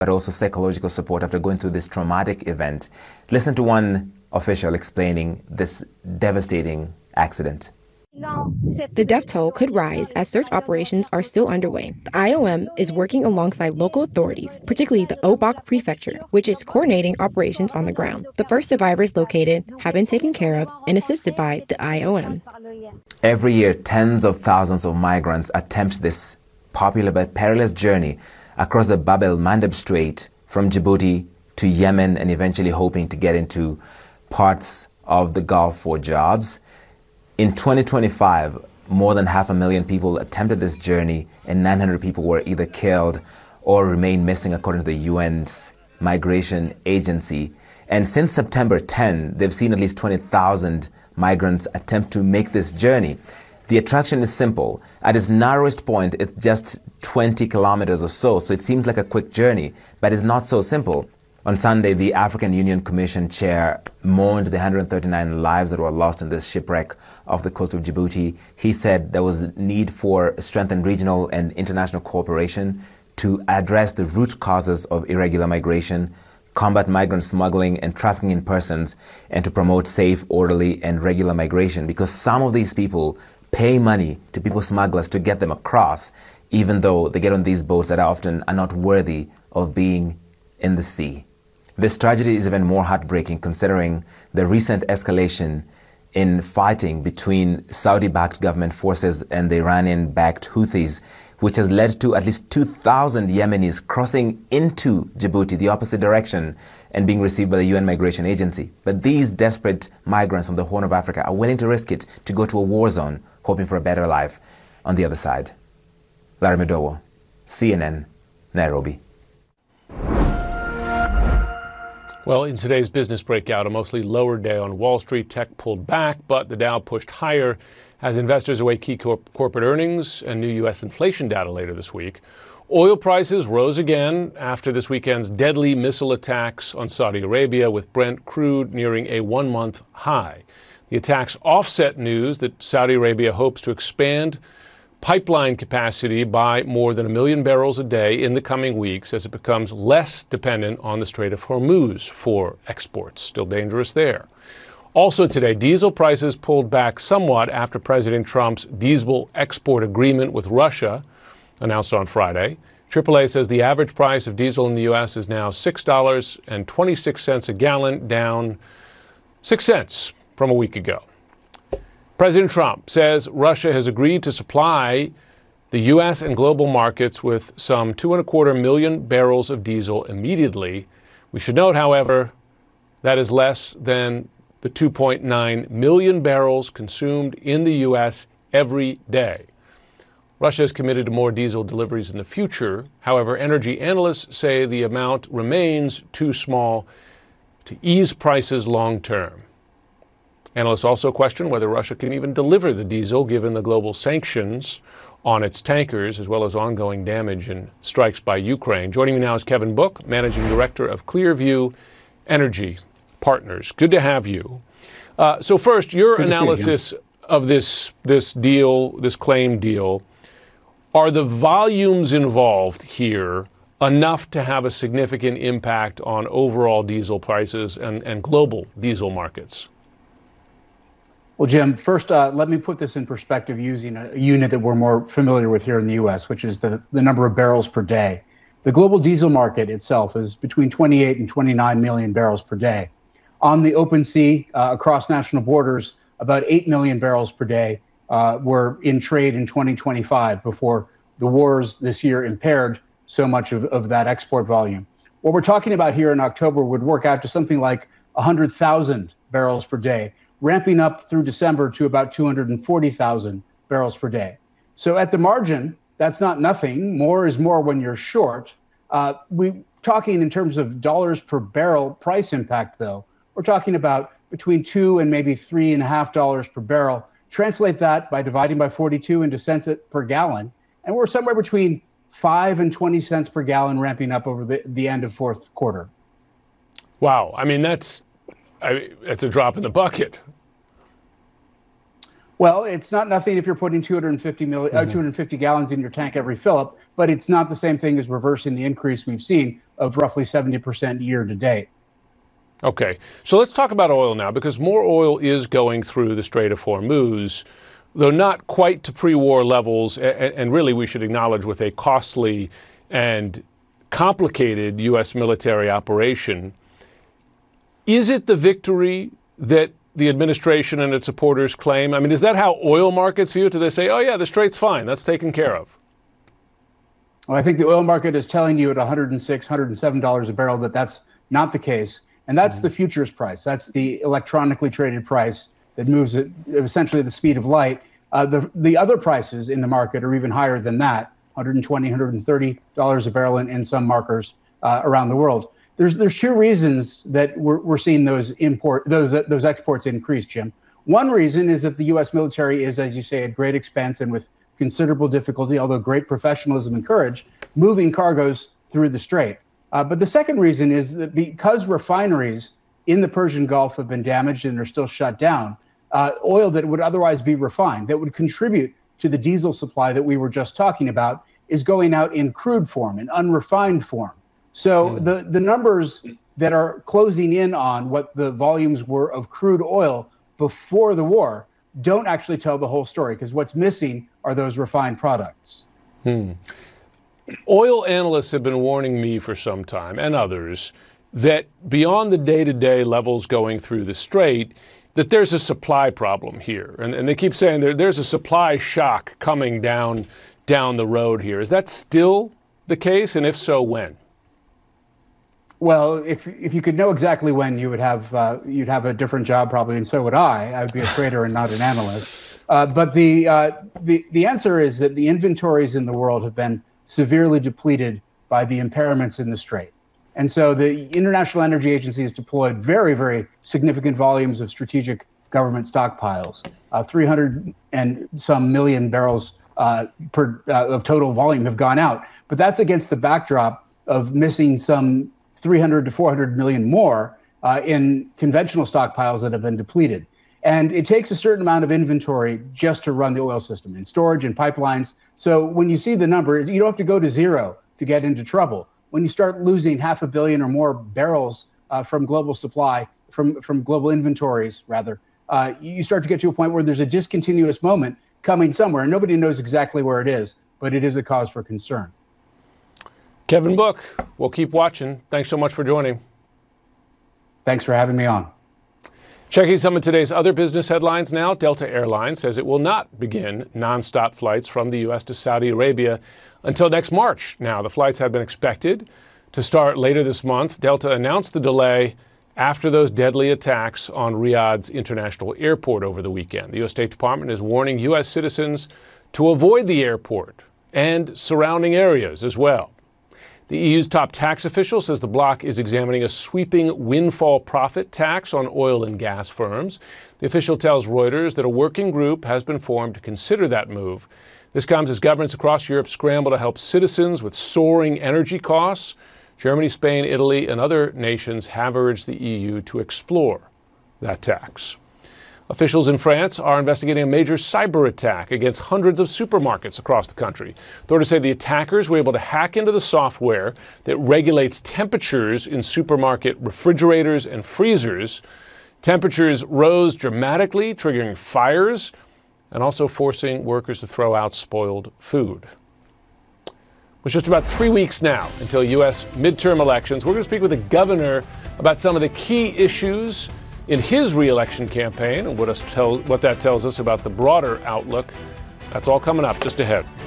but also psychological support after going through this traumatic event. Listen to one official explaining this devastating accident. The death toll could rise as search operations are still underway. The IOM is working alongside local authorities, particularly the Obok Prefecture, which is coordinating operations on the ground. The first survivors located have been taken care of and assisted by the IOM. Every year, tens of thousands of migrants attempt this popular but perilous journey across the Bab el-Mandeb Strait from Djibouti to Yemen, and eventually hoping to get into parts of the Gulf for jobs. In 2025, more than 500,000 people attempted this journey, and 900 people were either killed or remain missing, according to the UN's Migration Agency. And since September 10, they've seen at least 20,000 migrants attempt to make this journey. The attraction is simple. At its narrowest point, it's just 20 kilometers or so it seems like a quick journey, but it's not so simple. On Sunday, the African Union Commission chair mourned the 139 lives that were lost in this shipwreck off the coast of Djibouti. He said there was a need for strengthened regional and international cooperation to address the root causes of irregular migration, combat migrant smuggling and trafficking in persons, and to promote safe, orderly, and regular migration, because some of these people pay money to people smugglers to get them across, even though they get on these boats that often are not worthy of being in the sea. This tragedy is even more heartbreaking considering the recent escalation in fighting between Saudi-backed government forces and the Iranian-backed Houthis, which has led to at least 2,000 Yemenis crossing into Djibouti, the opposite direction, and being received by the UN Migration Agency. But these desperate migrants from the Horn of Africa are willing to risk it to go to a war zone, hoping for a better life on the other side. Larry Madowo, CNN, Nairobi. Well, in today's business breakout, a mostly lower day on Wall Street. Tech pulled back, but the Dow pushed higher as investors await key corporate earnings and new U.S. inflation data later this week. Oil prices rose again after this weekend's deadly missile attacks on Saudi Arabia, with Brent crude nearing a one-month high. The attacks offset news that Saudi Arabia hopes to expand pipeline capacity by more than 1 million barrels a day in the coming weeks as it becomes less dependent on the Strait of Hormuz for exports. Still dangerous there. Also today, diesel prices pulled back somewhat after President Trump's diesel export agreement with Russia, announced on Friday. AAA says the average price of diesel in the U.S. is now $6.26 a gallon, down 6 cents from a week ago. President Trump says Russia has agreed to supply the U.S. and global markets with some 2.25 million barrels of diesel immediately. We should note, however, that is less than the 2.9 million barrels consumed in the U.S. every day. Russia is committed to more diesel deliveries in the future. However, energy analysts say the amount remains too small to ease prices long term. Analysts also question whether Russia can even deliver the diesel given the global sanctions on its tankers, as well as ongoing damage and strikes by Ukraine. Joining me now is Kevin Book, Managing Director of Clearview Energy Partners. Good to have you. So first, your analysis of this deal, this claim deal, are the volumes involved here enough to have a significant impact on overall diesel prices and global diesel markets? Well, Jim, first, let me put this in perspective using a unit that we're more familiar with here in the U.S., which is the number of barrels per day. The global diesel market itself is between 28 and 29 million barrels per day. On the open sea, across national borders, about 8 million barrels per day were in trade in 2025 before the wars this year impaired so much of that export volume. What we're talking about here in October would work out to something like 100,000 barrels per day, ramping up through December to about 240,000 barrels per day. So at the margin, that's not nothing. More is more when you're short. We're talking in terms of dollars per barrel price impact, though. We're talking about between $2 and maybe $3.50 per barrel. Translate that by dividing by 42 into cents per gallon, and we're somewhere between 5 and 20 cents per gallon, ramping up over the end of fourth quarter. Wow. I mean, that's a drop in the bucket. Well, it's not nothing if you're putting 250 gallons in your tank every fill up, but it's not the same thing as reversing the increase we've seen of roughly 70% year to date. Okay, so let's talk about oil now, because more oil is going through the Strait of Hormuz, though not quite to pre-war levels, and really we should acknowledge with a costly and complicated U.S. military operation. Is it the victory that the administration and its supporters claim? I mean, is that how oil markets view it? Do they say, oh yeah, the Strait's fine, that's taken care of? Well, I think the oil market is telling you at $106, $107 a barrel that that's not the case. And that's the futures price. That's the electronically traded price that moves at essentially the speed of light. The other prices in the market are even higher than that, $120, $130 a barrel in some markers around the world. There's two reasons that we're seeing those exports increase, Jim. One reason is that the U.S. military is, as you say, at great expense and with considerable difficulty, although great professionalism and courage, moving cargoes through the Strait. But the second reason is that because refineries in the Persian Gulf have been damaged and are still shut down, oil that would otherwise be refined, that would contribute to the diesel supply that we were just talking about, is going out in crude form, in unrefined form. So the numbers that are closing in on what the volumes were of crude oil before the war don't actually tell the whole story, because what's missing are those refined products. Oil analysts have been warning me for some time, and others, that beyond the day-to-day levels going through the Strait, that there's a supply problem here. And they keep saying there's a supply shock coming down the road here. Is that still the case? And if so, when? Well, if you could know exactly when, you'd have a different job probably, and so would I. I would be a trader and not an analyst. But the answer is that the inventories in the world have been severely depleted by the impairments in the Strait. And so the International Energy Agency has deployed very, very significant volumes of strategic government stockpiles. 300 and some million barrels of total volume have gone out. But that's against the backdrop of missing some 300 to 400 million more in conventional stockpiles that have been depleted. And it takes a certain amount of inventory just to run the oil system in storage and pipelines. So when you see the number, you don't have to go to zero to get into trouble. When you start losing 500 million or more barrels from global supply, from global inventories, rather, you start to get to a point where there's a discontinuous moment coming somewhere. And nobody knows exactly where it is, but it is a cause for concern. Kevin Book, we'll keep watching. Thanks so much for joining. Thanks for having me on. Checking some of today's other business headlines now. Delta Airlines says it will not begin nonstop flights from the U.S. to Saudi Arabia until next March. Now, the flights had been expected to start later this month. Delta announced the delay after those deadly attacks on Riyadh's international airport over the weekend. The U.S. State Department is warning U.S. citizens to avoid the airport and surrounding areas as well. The EU's top tax official says the bloc is examining a sweeping windfall profit tax on oil and gas firms. The official tells Reuters that a working group has been formed to consider that move. This comes as governments across Europe scramble to help citizens with soaring energy costs. Germany, Spain, Italy, and other nations have urged the EU to explore that tax. Officials in France are investigating a major cyber attack against hundreds of supermarkets across the country. Authorities say the attackers were able to hack into the software that regulates temperatures in supermarket refrigerators and freezers. Temperatures rose dramatically, triggering fires and also forcing workers to throw out spoiled food. It's just about 3 weeks now until U.S. midterm elections. We're going to speak with the governor about some of the key issues in his re-election campaign and what that tells us about the broader outlook. That's all coming up just ahead.